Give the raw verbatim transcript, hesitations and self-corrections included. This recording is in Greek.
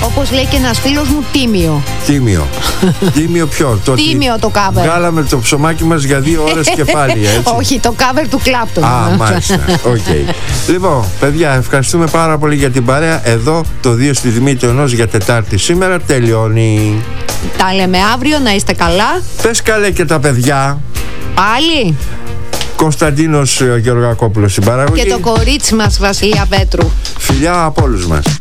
Όπως λέει και ένας φίλος μου, τίμιο. Τίμιο. Τίμιο ποιο? Το τίμιο το cover. Βγάλαμε το ψωμάκι μας για δύο ώρες κεφάλια, έτσι. Όχι, το cover του Clapton. Α, μάλιστα. Okay. Λοιπόν, παιδιά, ευχαριστούμε πάρα πολύ για την παρέα. Εδώ το δύο στη τιμή του ενός για Τετάρτη σήμερα τελειώνει. Τα λέμε αύριο, να είστε καλά. Πες καλέ και τα παιδιά. Πάλι. Κωνσταντίνος Γεωργακόπουλος στην παραγωγή. Και το κορίτσι μας Βασιλεία Πέτρου. Φιλιά από όλους μας.